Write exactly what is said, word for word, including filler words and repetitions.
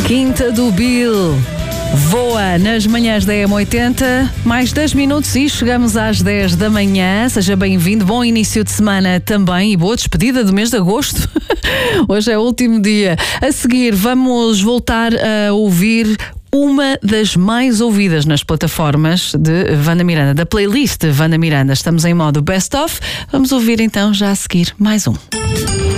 Quinta do Bill. Voa nas manhãs da M oitenta, mais dez minutos e chegamos às dez da manhã. Seja bem-vindo, bom início de semana também e boa despedida do mês de agosto. Hoje é o último dia. A seguir vamos voltar a ouvir uma das mais ouvidas nas plataformas de Wanda Miranda, da playlist de Wanda Miranda. Estamos em modo Best Of. Vamos ouvir então já a seguir mais um.